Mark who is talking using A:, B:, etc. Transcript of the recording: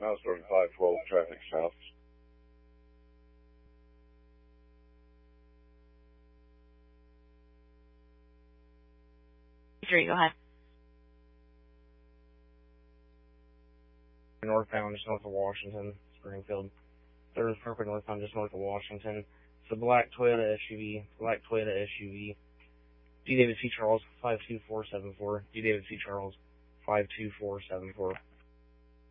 A: Now starting 512, traffic south.
B: 3, go ahead.
C: Northbound, just north of Washington, Springfield. There is perfect northbound, just north of Washington. It's a black Toyota SUV. D. David C. Charles, 52474. D. David C. Charles, 52474.